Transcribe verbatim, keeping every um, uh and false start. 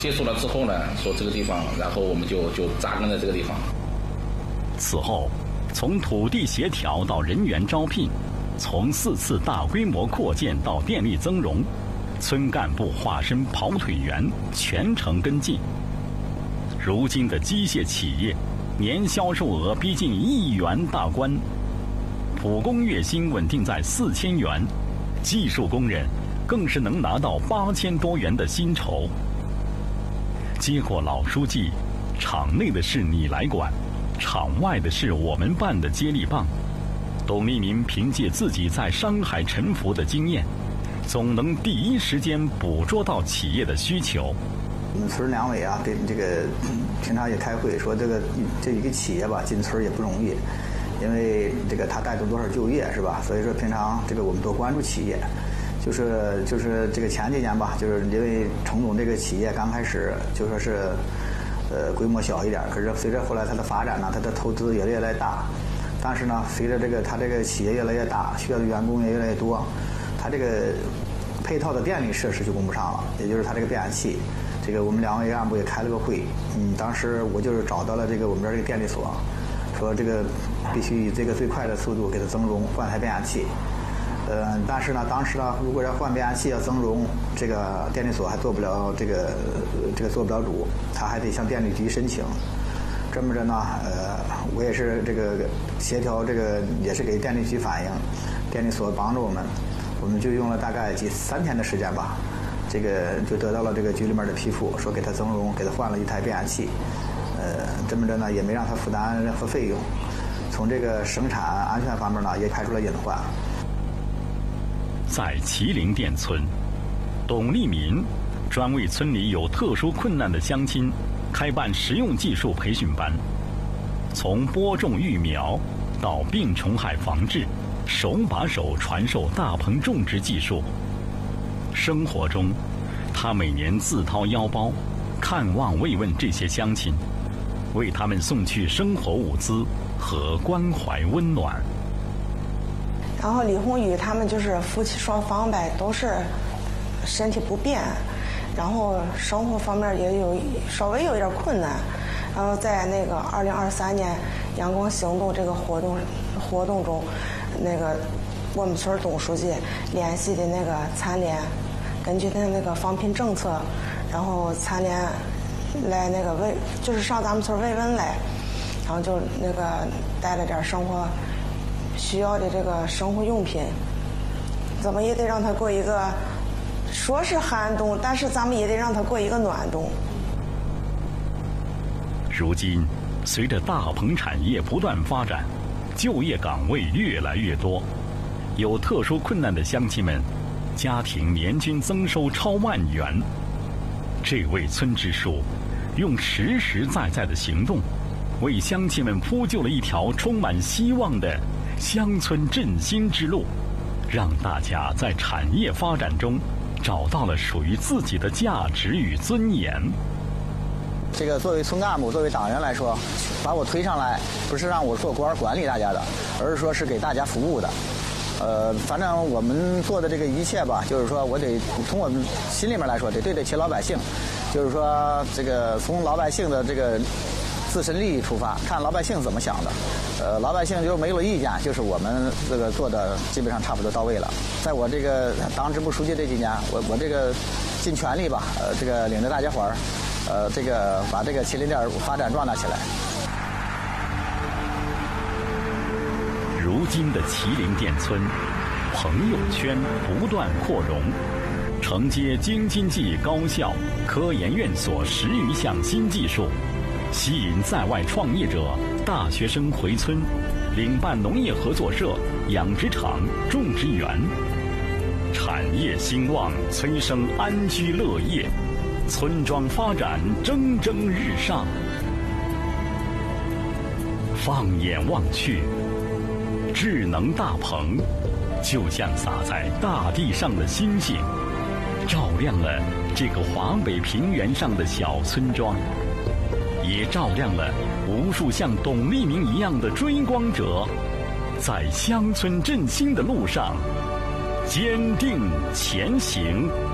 接触了之后呢，说这个地方，然后我们就就扎根在这个地方。 此后，从土地协调到人员招聘，从四次大规模扩建到电力增容，村干部化身跑腿员，全程跟进。如今的机械企业，年销售额逼近亿元大关，普工月薪稳定在四千元，技术工人更是能拿到八千多元的薪酬。接过老书记场内的事你来管，场外的事我们办的接力棒，董立民凭借自己在商海沉浮的经验，总能第一时间捕捉到企业的需求。 我们村两委啊，跟这个平常也开会说，这个这一个企业吧进村也不容易，因为这个它带动多少就业是吧？所以说平常这个我们多关注企业。就是就是这个前几年吧，就是因为程总这个企业刚开始就说是，呃，规模小一点，可是随着后来它的发展呢，它的投资也越来越大，但是呢，随着这个它这个企业越来越大，需要的员工也越来越多，它这个配套的电力设施就供不上了，也就是它这个变压器，这个我们两位干部也开了个会，嗯，当时我就是找到了这个我们这儿这个电力所，说这个必须以这个最快的速度给它增容换台变压器。呃，但是呢，当时呢，如果要换变压器要增容，这个电力所还做不了这个这个做不了主，他还得向电力局申请。这么着呢，呃，我也是这个协调，这个也是给电力局反映，电力所帮着我们，我们就用了大概几三天的时间吧，这个就得到了这个局里面的批复，说给他增容，给他换了一台变压器。呃，这么着呢，也没让他负担任何费用，从这个生产安全方面呢，也排除了隐患。 在麒麟店村，董立民专为村里有特殊困难的乡亲开办实用技术培训班，从播种育苗到病虫害防治，手把手传授大棚种植技术。生活中，他每年自掏腰包看望慰问这些乡亲，为他们送去生活物资和关怀温暖。 然后李红宇他们就是夫妻双方呗，都是身体不便，然后生活方面也有稍微有一点困难。然后在那个二零二三年阳光行动这个活动活动中，那个我们村董书记联系的那个残联，根据他那个防贫政策，然后残联来那个慰，就是上咱们村慰问来，然后就那个带了点生活需要的这个生活用品，怎么也得让他过一个说是寒冬，但是咱们也得让他过一个暖冬。 如今，随着大棚产业不断发展，就业岗位越来越多，有特殊困难的乡亲们，家庭年均增收超万元。这位村支书用实实在在的行动，为乡亲们铺就了一条充满希望的乡村振兴之路，让大家在产业发展中找到了属于自己的价值与尊严。 这个作为村干部，作为党员来说，把我推上来，不是让我做官管理大家的，而是说是给大家服务的。呃，反正我们做的这个一切吧，就是说我得从我们心里面来说，得对得起老百姓，就是说这个从老百姓的这个自身利益出发，看老百姓怎么想的。呃，老百姓就没有意见，就是我们这个做的基本上差不多到位了。在我这个当支部书记这几年，我我这个尽全力吧，呃，这个领着大家伙儿，呃，这个把这个麒麟店发展壮大起来。 如今的麒麟店村，朋友圈不断扩容，承接京津冀高校、科研院所十余项新技术，吸引在外创业者、大学生回村，领办农业合作社、养殖场、种植园，产业兴旺，催生安居乐业，村庄发展蒸蒸日上。放眼望去，智能大棚就像洒在大地上的星星，照亮了这个华北平原上的小村庄，也照亮了无数像董立民一样的追光者，在乡村振兴的路上坚定前行。